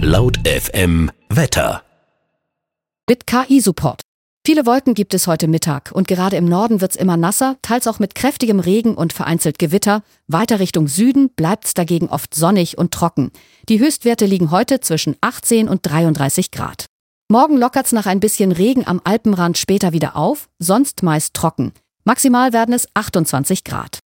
Laut FM Wetter. Mit KI-Support. Viele Wolken gibt es heute Mittag und gerade im Norden wird's immer nasser, teils auch mit kräftigem Regen und vereinzelt Gewitter. Weiter Richtung Süden bleibt's dagegen oft sonnig und trocken. Die Höchstwerte liegen heute zwischen 18 und 33 Grad. Morgen lockert's nach ein bisschen Regen am Alpenrand später wieder auf, sonst meist trocken. Maximal werden es 28 Grad.